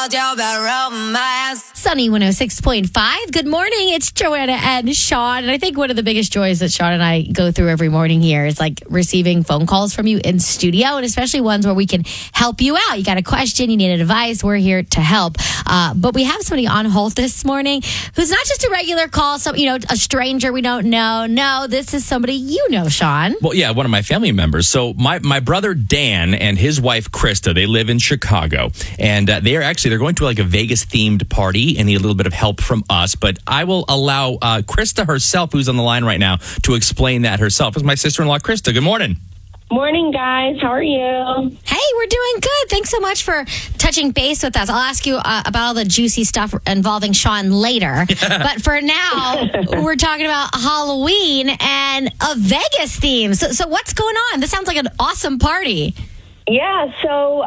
told you about romance. Sunny 106.5. Good morning. It's Joanna and Sean. And I think one of the biggest joys that Sean and I go through every morning here is like receiving phone calls from you in studio, and especially ones where we can help you out. You got a question, you need advice. We're here to help. But we have somebody on hold this morning who's not just a regular call, a stranger we don't know. No, this is somebody you know, Sean. Well, yeah, one of my family members. So my brother Dan and his wife Krista, they live in Chicago, and they're going to like a Vegas themed party and need a little bit of help from us. But I will allow Krista herself, who's on the line right now, to explain that herself. It's my sister-in-law, Krista. Good morning. Morning, guys. How are you? Hey, we're doing good. Thanks so much for touching base with us. I'll ask you about all the juicy stuff involving Sean later. But for now, we're talking about Halloween and a Vegas theme. So what's going on? This sounds like an awesome party. Yeah, so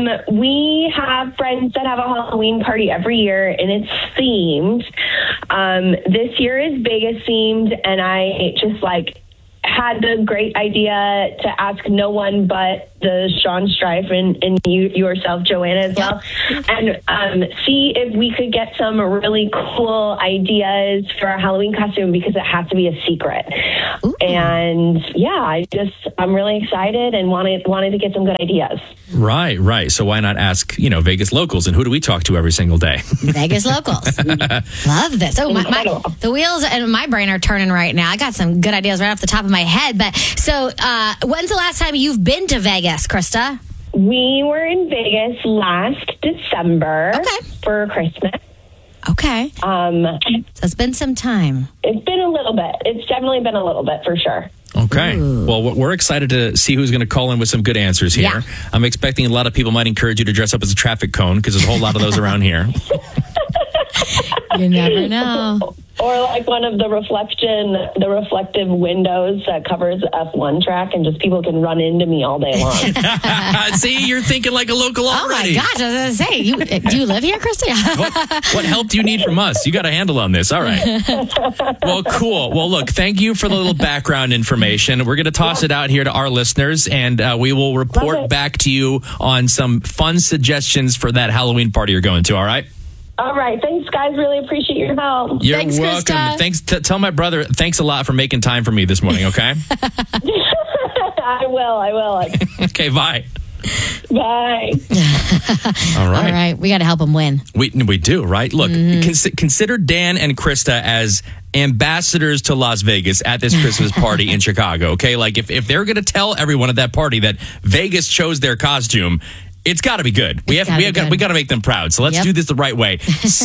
we have friends that have a Halloween party every year, and it's themed. This year is Vegas themed, and I just had the great idea to ask no one but the Sean Strife and you yourself, Joanna, as well, and see if we could get some really cool ideas for a Halloween costume, because it has to be a secret. Ooh. And yeah, I'm really excited and wanted to get some good ideas. Right. So why not ask, Vegas locals? And who do we talk to every single day? Vegas locals. Love this. Oh, the wheels in my brain are turning right now. I got some good ideas right off the top of my head. But so when's the last time you've been to Vegas, Krista? We were in Vegas last December for Christmas. Okay. So it's been some time. It's been a little bit. It's definitely been a little bit, for sure. Okay. Ooh. Well, we're excited to see who's going to call in with some good answers here. Yeah. I'm expecting a lot of people might encourage you to dress up as a traffic cone, because there's a whole lot of those around here. You never know. Or like one of the reflective windows that covers the F1 track, and just people can run into me all day long. See, you're thinking like a local already. Oh my gosh, I was going to say, do you live here, Krista? What help do you need from us? You got a handle on this. All right. Well, cool. Well, look, thank you for the little background information. We're going to toss it out here to our listeners, and we will report back to you on some fun suggestions for that Halloween party you're going to, all right? All right. Thanks, guys. Really appreciate your help. You're Thanks, welcome. Krista. Thanks. Tell my brother thanks a lot for making time for me this morning, okay? I will. Okay, bye. Bye. All right. All right. We got to help them win. We do, right? Look, consider Dan and Krista as ambassadors to Las Vegas at this Christmas party in Chicago, okay? Like, if they're going to tell everyone at that party that Vegas chose their costume, it's got to be good. We got to make them proud. So let's do this the right way.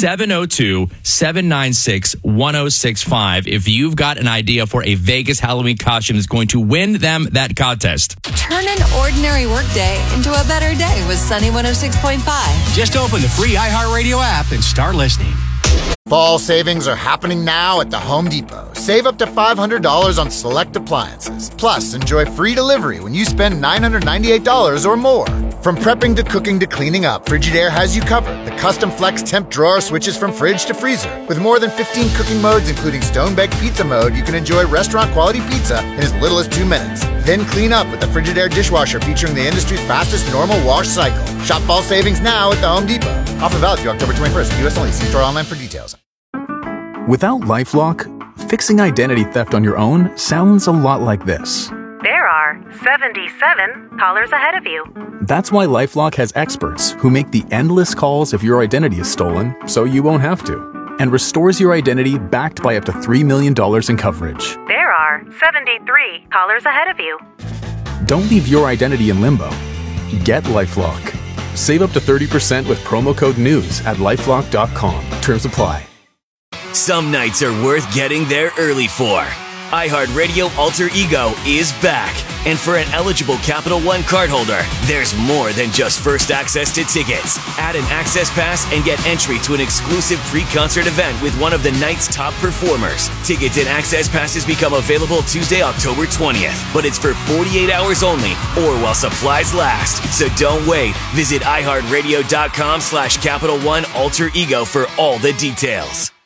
702-796-1065. If you've got an idea for a Vegas Halloween costume that's going to win them that contest. Turn an ordinary workday into a better day with Sunny 106.5. Just open the free iHeartRadio app and start listening. Fall savings are happening now at the Home Depot. Save up to $500 on select appliances. Plus, enjoy free delivery when you spend $998 or more. From prepping to cooking to cleaning up, Frigidaire has you covered. The custom flex temp drawer switches from fridge to freezer. With more than 15 cooking modes, including stone-baked pizza mode, you can enjoy restaurant-quality pizza in as little as 2 minutes. Then clean up with the Frigidaire dishwasher featuring the industry's fastest normal wash cycle. Shop fall savings now at the Home Depot. Offer valid through October 21st. U.S. only. See store online for details. Without LifeLock, fixing identity theft on your own sounds a lot like this. There are 77 callers ahead of you. That's why LifeLock has experts who make the endless calls if your identity is stolen, so you won't have to, and restores your identity backed by up to $3 million in coverage. There are 73 callers ahead of you. Don't leave your identity in limbo. Get LifeLock. Save up to 30% with promo code NEWS at LifeLock.com. Terms apply. Some nights are worth getting there early for. iHeartRadio Alter Ego is back. And for an eligible Capital One cardholder, there's more than just first access to tickets. Add an access pass and get entry to an exclusive pre-concert event with one of the night's top performers. Tickets and access passes become available Tuesday, October 20th. But it's for 48 hours only or while supplies last. So don't wait. Visit iHeartRadio.com/Capital One Alter Ego for all the details.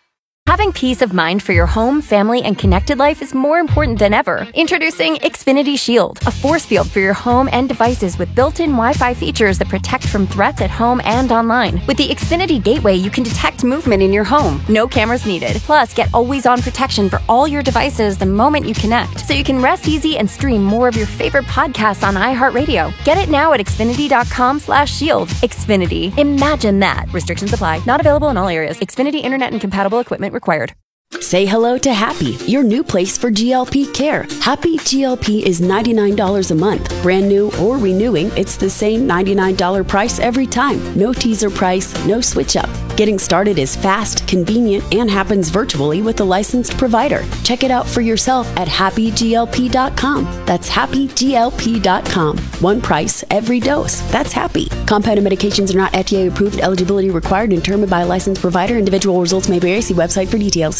Having peace of mind for your home, family, and connected life is more important than ever. Introducing Xfinity Shield, a force field for your home and devices with built-in Wi-Fi features that protect from threats at home and online. With the Xfinity Gateway, you can detect movement in your home. No cameras needed. Plus, get always-on protection for all your devices the moment you connect, so you can rest easy and stream more of your favorite podcasts on iHeartRadio. Get it now at Xfinity.com/shield. Xfinity. Imagine that. Restrictions apply. Not available in all areas. Xfinity Internet and compatible equipment required. Say hello to Happy, your new place for GLP care. Happy GLP is $99 a month. Brand new or renewing, it's the same $99 price every time. No teaser price, no switch up. Getting started is fast, convenient, and happens virtually with a licensed provider. Check it out for yourself at happyglp.com. That's happyglp.com. One price, every dose. That's Happy. Compounded medications are not FDA approved. Eligibility required and determined by a licensed provider. Individual results may vary. See website for details.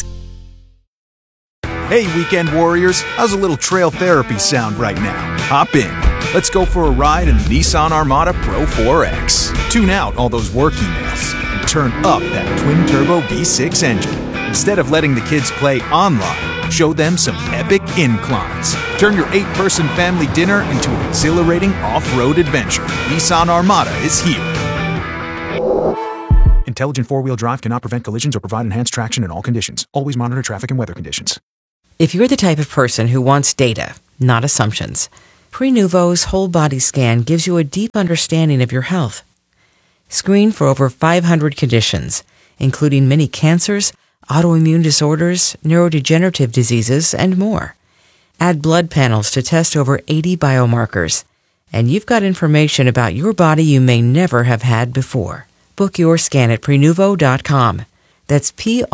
Hey, weekend warriors, how's a little trail therapy sound right now? Hop in. Let's go for a ride in the Nissan Armada Pro 4X. Tune out all those work emails and turn up that twin-turbo V6 engine. Instead of letting the kids play online, show them some epic inclines. Turn your 8-person family dinner into an exhilarating off-road adventure. Nissan Armada is here. Intelligent four-wheel drive cannot prevent collisions or provide enhanced traction in all conditions. Always monitor traffic and weather conditions. If you're the type of person who wants data, not assumptions, Prenuvo's whole body scan gives you a deep understanding of your health. Screen for over 500 conditions, including many cancers, autoimmune disorders, neurodegenerative diseases, and more. Add blood panels to test over 80 biomarkers, and you've got information about your body you may never have had before. Book your scan at Prenuvo.com. That's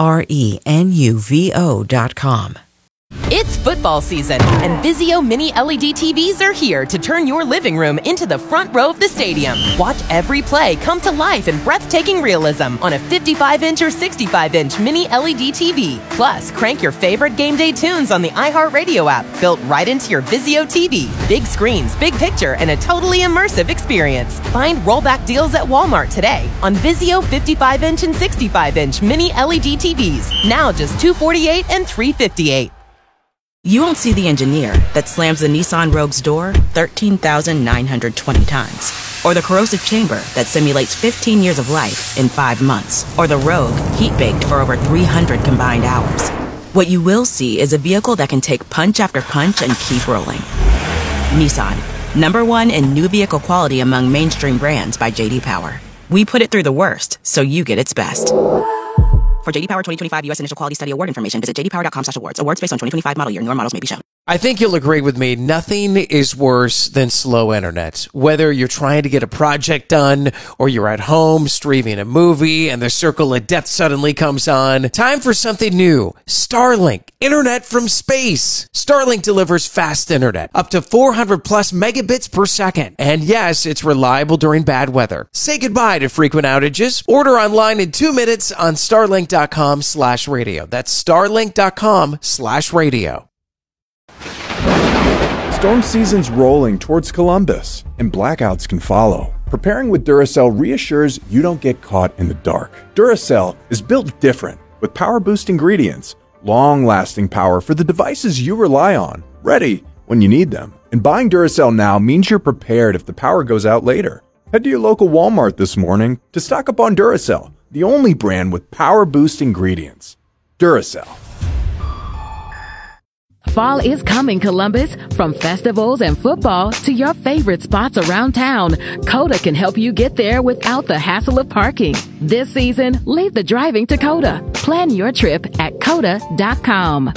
Prenuvo.com. It's football season, and Vizio Mini LED TVs are here to turn your living room into the front row of the stadium. Watch every play come to life in breathtaking realism on a 55-inch or 65-inch Mini LED TV. Plus, crank your favorite game day tunes on the iHeartRadio app, built right into your Vizio TV. Big screens, big picture, and a totally immersive experience. Find rollback deals at Walmart today on Vizio 55-inch and 65-inch Mini LED TVs. Now just $248 and $358. You won't see the engineer that slams the Nissan Rogue's door 13,920 times. Or the corrosive chamber that simulates 15 years of life in 5 months. Or the Rogue heat-baked for over 300 combined hours. What you will see is a vehicle that can take punch after punch and keep rolling. Nissan, #1 in new vehicle quality among mainstream brands by J.D. Power. We put it through the worst, so you get its best. For J.D. Power 2025 U.S. Initial Quality Study Award information, visit jdpower.com/awards. Awards based on 2025 model year. Newer models may be shown. I think you'll agree with me. Nothing is worse than slow internet. Whether you're trying to get a project done or you're at home streaming a movie and the circle of death suddenly comes on. Time for something new. Starlink. Internet from space. Starlink delivers fast internet. Up to 400 plus megabits per second. And yes, it's reliable during bad weather. Say goodbye to frequent outages. Order online in 2 minutes on starlink.com/radio. That's starlink.com/radio. Storm season's rolling towards Columbus, and blackouts can follow. Preparing with Duracell reassures you don't get caught in the dark. Duracell is built different, with power-boost ingredients, long-lasting power for the devices you rely on, ready when you need them. And buying Duracell now means you're prepared if the power goes out later. Head to your local Walmart this morning to stock up on Duracell, the only brand with power-boost ingredients. Duracell. Fall is coming, Columbus. From festivals and football to your favorite spots around town, Coda can help you get there without the hassle of parking. This season, leave the driving to Coda. Plan your trip at Coda.com.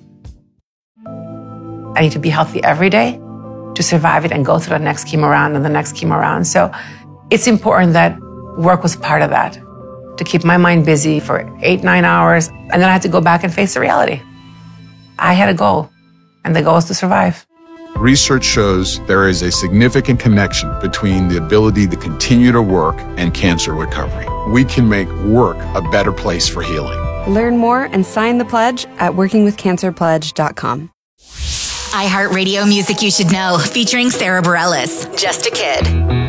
I need to be healthy every day to survive it and go through the next chemo round and the next chemo round. So it's important that work was part of that, to keep my mind busy for 8-9 hours. And then I had to go back and face the reality. I had a goal, and the goal is to survive. Research shows there is a significant connection between the ability to continue to work and cancer recovery. We can make work a better place for healing. Learn more and sign the pledge at workingwithcancerpledge.com. iHeartRadio Music You Should Know, featuring Sarah Bareilles. Just a Kid.